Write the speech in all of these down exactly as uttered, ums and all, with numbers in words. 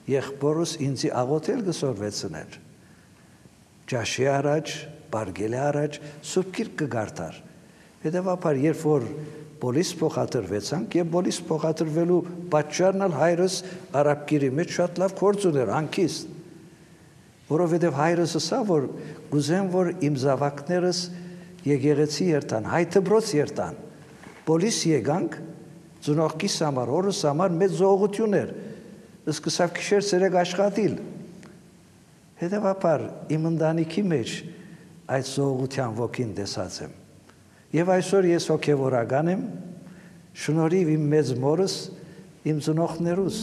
եղբորս ինձի աղոթել գսորվեցներ։ Ջաշի առաջ, բարգելի առաջ, Սուրբ Գիրք կգարտար։ Հետևաբար, երբ որ բոլիս փոխադրվեցանք եւ բոլիս փոխադրվելու պատճառն էլ հայրս արաբկիրի մեջ շատ լավ գործ ուներ, անքիստ։ Որովհետեւ հայրս ասա, որ գուզեմ, որ իմ զավակներս եկեղեցի երթան, հայ դպրոց երթան։ Բոլիս եկանք, ծնողքիս համար, օրս համար մեծ զողություն էր։ Սկսավ քիշեր ցերեկ աշխատիլ։ Հետևաբար իմ ընտանիքի մեջ այդ զողության ոգին տեսած եմ։ Եվ այսօր ես հոգևորական եմ, շնորհիվ իմ մեծ մորս, իմ ծնողներուս։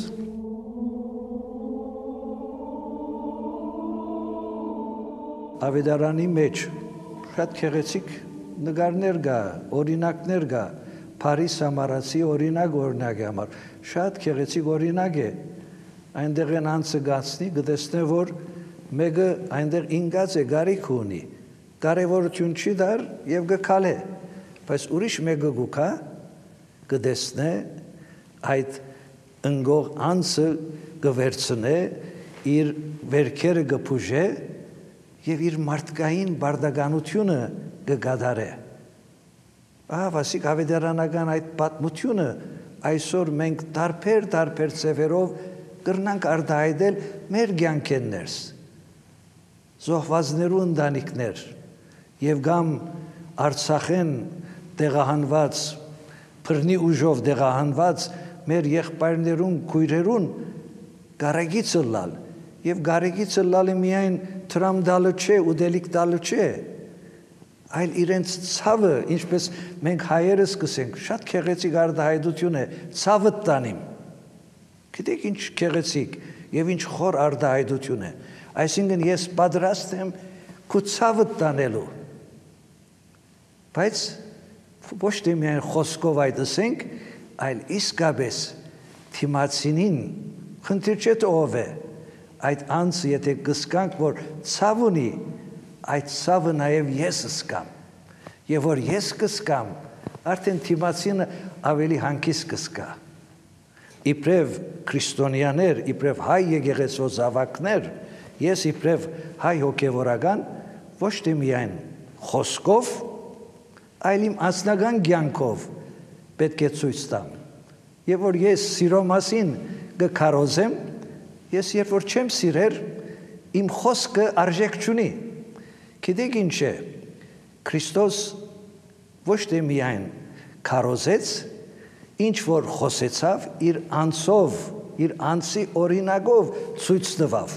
Ավետարանի մեջ շատ գեղեցիկ նկարներ կա, օրինակներ կա, Փարիզ Սամարացի օրինակ օրինակի համար, շատ գեղեցիկ օրինակ է։ Այնտեղ են անցը գացնի, կտեսնե, որ մեկը այնտեղ ինգած է, գարիք ունի, կարևորություն չի դար եւ գքալե, բայց ուրիշ մեկը գուքա, կտեսնե այդ ընկող անցը կվերցնե, իր վերքերը կփուժե եւ իր մարդկային բարդականությունը կգադարե։ Ավասիկ ավետարանական այդ պատմությունը այսօր մենք տարբեր տարբեր ծևերով կրնանք արտահայտել մեր կյանքերներս, զոհվածներու ընտանիքներ եւ կամ Արցախեն տեղահանված, բռնի ուժով տեղահանված մեր եղբայրներուն, քույրերուն գարեգիցը լալ եւ գարեգիցը լալը միայն տրամ դալը չէ, ուդելիք դալը չէ, այլ իրենց ցավը, ինչպես մենք հայերս կսենք, շատ քեղեցիկ արտահայտություն է, ցավը տանիմ։ Գիտեք ինչ քեղեցիկ եւ ինչ խոր արտահայտություն է։ Այսինքն ես պատրաստ եմ քո ցավը տանելու։ Բայց ոչ թե միայն խոսքով այդ ասենք, այլ իսկապես թիմացինին խնդիր չէ ով է։ Այդ անձը եթե կսկանք, որ ցավ ունի, այդ ցավը նաև ես կսկամ։ Եվ որ ես կսկամ, արդեն թիմացինը ավելի հանգիստ կսկա։ Իբրև քրիստոնյաներ, իբրև հայ եկեղեցու զավակներ, ես իբրև հայ հոգևորական ոչ թե միայն խոսքով, այլ իմ անձնական կյանքով պետք է ցույց տամ։ Եվ որ ես սիրո մասին կքարոզեմ, ես երբ որ չեմ սիրեր, իմ խոսքը արժեք չունի։ Գիտեք ինչ է, Քրիստոս ոչ թե միայն քարոզեց, ինչ որ խոսեցավ, իր անձով, իր անձի օրինակով ցույց տվավ։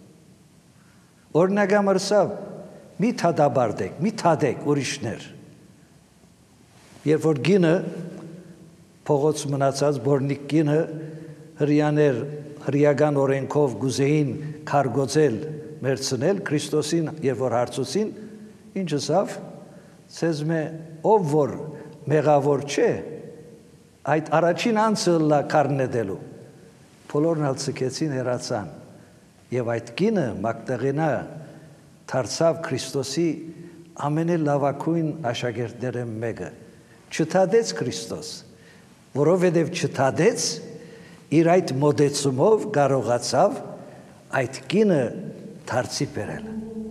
Օրինակը ասավ, մի թադաբարդեք, մի թադեք ուրիշներ։ Երբ որ գինը, փողոց մնացած բորնիկ գինը, հրյաներ, հրյական օրենքով գուզեին քարգոծել, մերցնել Քրիստոսին, երբ որ հարցուցին, ինչ ասավ, ցեզ մե ով որ մեղավոր չէ, այդ առաջին անձը լա քարնետելու։ Բոլորն ալ ցկեցին հեռացան, եւ այդ կինը Մագդաղենա դարձավ Քրիստոսի ամենալավագույն աշակերտները մեկը։ Չթադեց Քրիստոս, որովհետև չթադեց, իր այդ մոդեցումով կարողացավ այդ կինը դարձի բերել։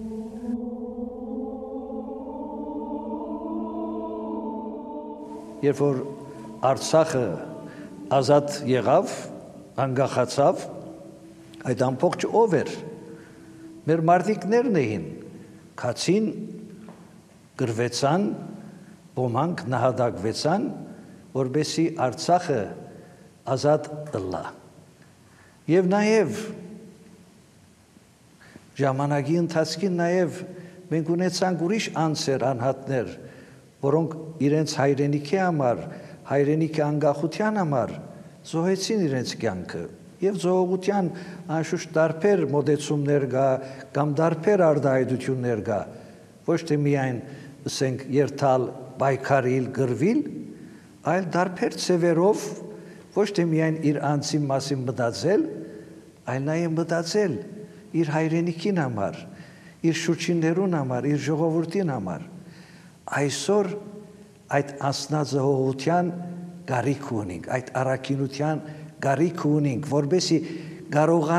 Երբ որ Արցախը ազատ եղավ, անկախացավ, այդ ամբողջ ով էր, մեր մարդիկներն էին, քացին, գրվեցան, ոմանք նահատակվեցան, որպեսզի Արցախը ազատ ըլլա։ Եվ նաև ժամանակի ընթացքին նաև մենք ունեցանք ուրիշ անձեր, անհատներ, որոնք իրենց հայրենիքի համար, հայրենիքի անկախության համար զոհեցին իրենց կյանքը։ Եվ զոհության անշուշտ տարբեր մոտեցումներ կա, կամ տարբեր արտահայտություններ կա, ոչ թե միայն ասենք երթալ, պայքարիլ, գրվիլ, այլ տարբեր ծևերով ոչ թե միայն իր անձի մասին մտածել, այլ նաև մտածել իր հայրենիքին համար, իր շուրջիններուն համար, իր ժողովրդին համար։ Այսօր այդ անձնազոհության գարիք ունենք, այդ առաքինության գարիք ունենք, որպեսզի կարողանանք